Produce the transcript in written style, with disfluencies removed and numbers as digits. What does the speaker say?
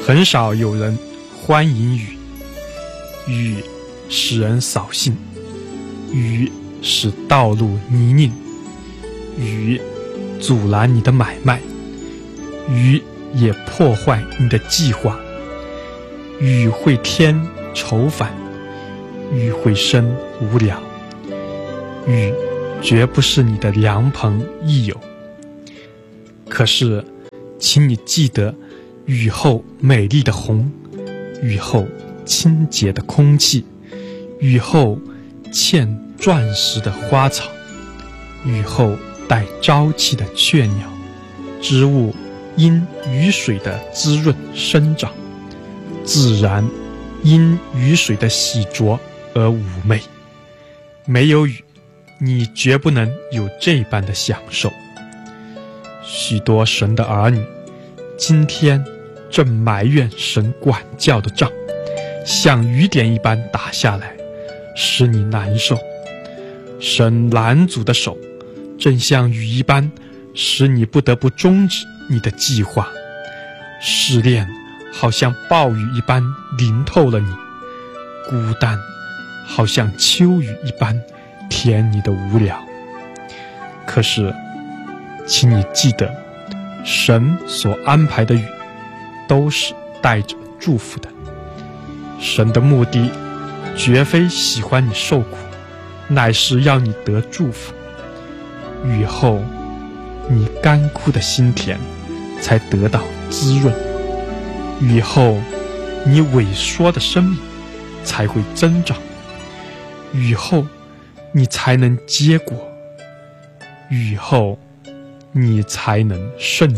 很少有人欢迎雨，雨使人扫兴，雨使道路泥泞，雨阻拦你的买卖，雨也破坏你的计划，雨会添愁烦，雨会生无聊，雨绝不是你的良朋益友。可是请你记得，雨后美丽的红，雨后清洁的空气，雨后嵌钻石的花草，雨后带朝气的雀鸟，植物因雨水的滋润生长，自然因雨水的洗濯而妩媚。没有雨，你绝不能有这般的享受。许多神的儿女今天正埋怨神管教的杖，像雨点一般打下来，使你难受。神拦阻的手正像雨一般，使你不得不终止你的计划。试炼好像暴雨一般淋透了你，孤单好像秋雨一般填你的无聊。可是请你记得，神所安排的雨都是带着祝福的。神的目的绝非喜欢你受苦，乃是要你得祝福。雨后你干枯的心田才得到滋润，雨后你萎缩的生命才会增长，雨后你才能结果，雨后你才能胜